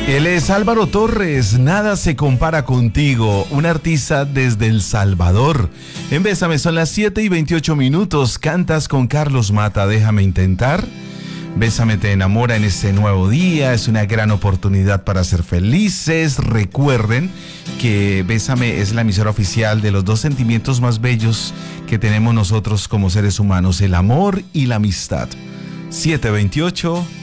Él es Álvaro Torres, nada se compara contigo, un artista desde El Salvador. En Bésame son las 7:28, cantas con Carlos Mata, déjame intentar. Bésame te enamora en este nuevo día, es una gran oportunidad para ser felices. Recuerden que Bésame es la emisora oficial de los dos sentimientos más bellos que tenemos nosotros como seres humanos, el amor y la amistad. 7:28.